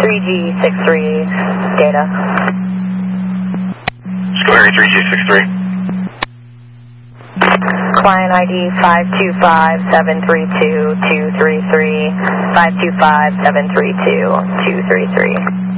3G63 data. Square 3G63. Client ID 525-732-233, 525-732-233.